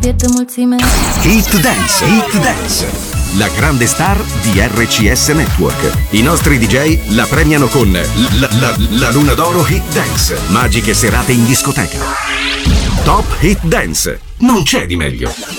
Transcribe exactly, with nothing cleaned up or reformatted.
get mulți mei. Hit Dance, Hit Dance. La grande star di R C S Network. I nostri D J la premiano con la, la, la Luna d'Oro Hit Dance. Magiche serate in discoteca. Top Hit Dance. Non c'è di meglio.